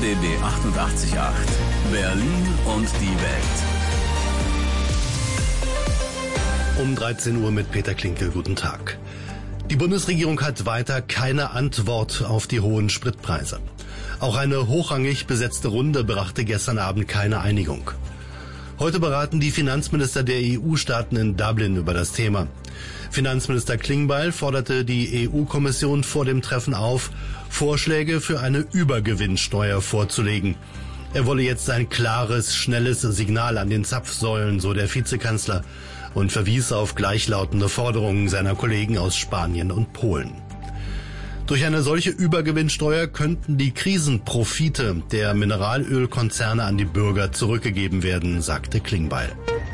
RBB 88.8 Berlin und die Welt. Um 13 Uhr mit Peter Klinke. Guten Tag. Die Bundesregierung hat weiter keine Antwort auf die hohen Spritpreise. Auch eine hochrangig besetzte Runde brachte gestern Abend keine Einigung. Heute beraten die Finanzminister der EU-Staaten in Dublin über das Thema. Finanzminister Klingbeil forderte die EU-Kommission vor dem Treffen auf, Vorschläge für eine Übergewinnsteuer vorzulegen. Er wolle jetzt ein klares, schnelles Signal an den Zapfsäulen, so der Vizekanzler, und verwies auf gleichlautende Forderungen seiner Kollegen aus Spanien und Polen. Durch eine solche Übergewinnsteuer könnten die Krisenprofite der Mineralölkonzerne an die Bürger zurückgegeben werden, sagte Klingbeil.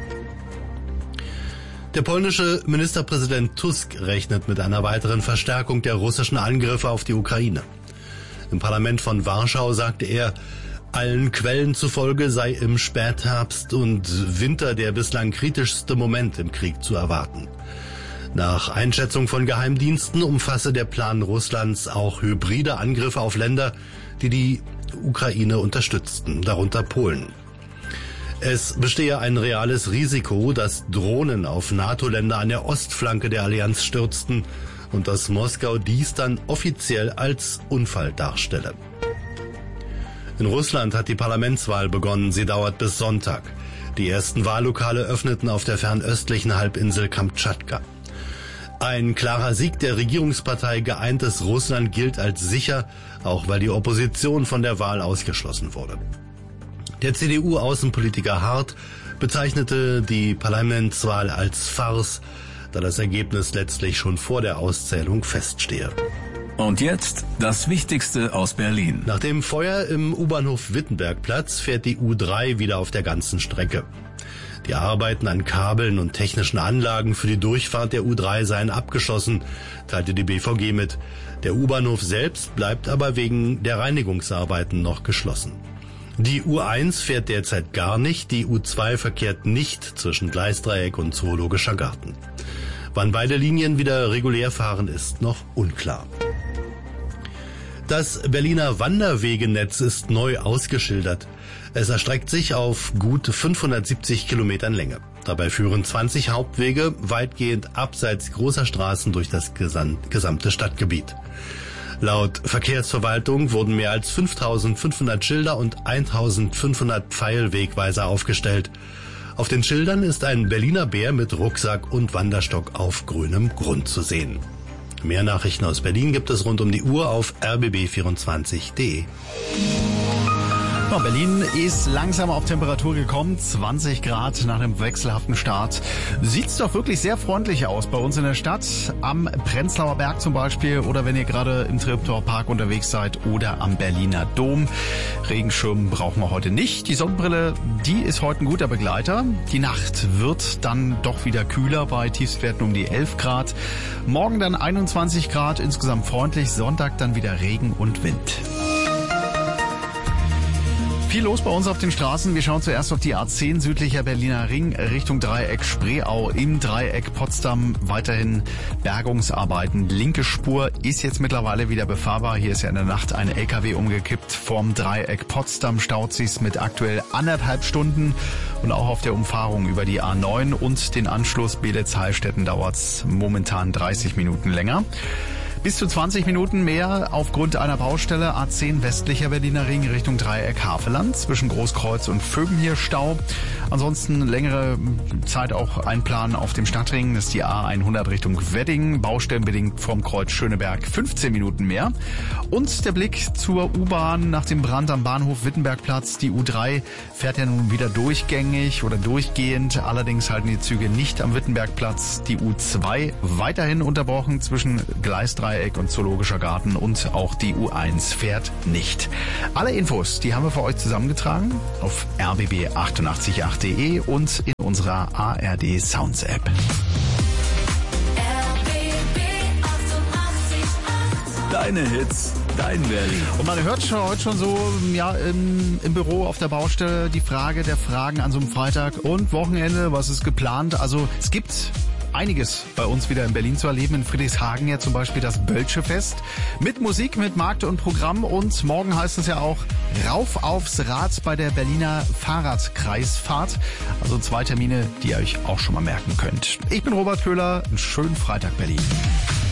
Der polnische Ministerpräsident Tusk rechnet mit einer weiteren Verstärkung der russischen Angriffe auf die Ukraine. Im Parlament von Warschau sagte er, allen Quellen zufolge sei im Spätherbst und Winter der bislang kritischste Moment im Krieg zu erwarten. Nach Einschätzung von Geheimdiensten umfasse der Plan Russlands auch hybride Angriffe auf Länder, die die Ukraine unterstützten, darunter Polen. Es bestehe ein reales Risiko, dass Drohnen auf NATO-Länder an der Ostflanke der Allianz stürzten und dass Moskau dies dann offiziell als Unfall darstelle. In Russland hat die Parlamentswahl begonnen, sie dauert bis Sonntag. Die ersten Wahllokale öffneten auf der fernöstlichen Halbinsel Kamtschatka. Ein klarer Sieg der Regierungspartei Geeintes Russland gilt als sicher, auch weil die Opposition von der Wahl ausgeschlossen wurde. Der CDU-Außenpolitiker Hart bezeichnete die Parlamentswahl als Farce, da das Ergebnis letztlich schon vor der Auszählung feststehe. Und jetzt das Wichtigste aus Berlin. Nach dem Feuer im U-Bahnhof Wittenbergplatz fährt die U3 wieder auf der ganzen Strecke. Die Arbeiten an Kabeln und technischen Anlagen für die Durchfahrt der U3 seien abgeschlossen, teilte die BVG mit. Der U-Bahnhof selbst bleibt aber wegen der Reinigungsarbeiten noch geschlossen. Die U1 fährt derzeit gar nicht, die U2 verkehrt nicht zwischen Gleisdreieck und Zoologischer Garten. Wann beide Linien wieder regulär fahren, ist noch unklar. Das Berliner Wanderwegenetz ist neu ausgeschildert. Es erstreckt sich auf gut 570 Kilometern Länge. Dabei führen 20 Hauptwege weitgehend abseits großer Straßen durch das gesamte Stadtgebiet. Laut Verkehrsverwaltung wurden mehr als 5.500 Schilder und 1.500 Pfeilwegweiser aufgestellt. Auf den Schildern ist ein Berliner Bär mit Rucksack und Wanderstock auf grünem Grund zu sehen. Mehr Nachrichten aus Berlin gibt es rund um die Uhr auf rbb24.de. Berlin ist langsam auf Temperatur gekommen, 20 Grad nach dem wechselhaften Start. Sieht's doch wirklich sehr freundlich aus bei uns in der Stadt, am Prenzlauer Berg zum Beispiel oder wenn ihr gerade im Treptower Park unterwegs seid oder am Berliner Dom. Regenschirm brauchen wir heute nicht. Die Sonnenbrille, die ist heute ein guter Begleiter. Die Nacht wird dann doch wieder kühler bei Tiefstwerten um die 11 Grad. Morgen dann 21 Grad, insgesamt freundlich. Sonntag dann wieder Regen und Wind. Viel los bei uns auf den Straßen. Wir schauen zuerst auf die A10 südlicher Berliner Ring Richtung Dreieck Spreeau. Im Dreieck Potsdam weiterhin Bergungsarbeiten. Linke Spur ist jetzt mittlerweile wieder befahrbar. Hier ist ja in der Nacht ein LKW umgekippt. Vorm Dreieck Potsdam staut sich's mit aktuell 1,5 Stunden. Und auch auf der Umfahrung über die A9 und den Anschluss Beelitz-Heilstätten dauert's momentan 30 Minuten länger. Bis zu 20 Minuten mehr aufgrund einer Baustelle. A10 westlicher Berliner Ring Richtung Dreieck Havelland. Zwischen Großkreuz und Vögen hier Stau. Ansonsten längere Zeit auch einplanen auf dem Stadtring. Das ist die A100 Richtung Wedding. Baustellenbedingt vom Kreuz Schöneberg 15 Minuten mehr. Und der Blick zur U-Bahn nach dem Brand am Bahnhof Wittenbergplatz. Die U3 fährt ja nun wieder durchgängig oder durchgehend. Allerdings halten die Züge nicht am Wittenbergplatz. Die U2 weiterhin unterbrochen zwischen Gleis 3 und Zoologischer Garten und auch die U1 fährt nicht. Alle Infos, die haben wir für euch zusammengetragen auf rbb888.de und in unserer ARD Sounds App. Deine Hits, dein Berlin. Und man hört schon heute schon so im Büro auf der Baustelle die Frage der Fragen an so einem Freitag und Wochenende, was ist geplant? Also es gibt einiges bei uns wieder in Berlin zu erleben. In Friedrichshagen ja zum Beispiel das Bölsche-Fest mit Musik, mit Markt und Programm. Und morgen heißt es ja auch rauf aufs Rad bei der Berliner Fahrradkreisfahrt. Also 2 Termine, die ihr euch auch schon mal merken könnt. Ich bin Robert Köhler. Einen schönen Freitag, Berlin.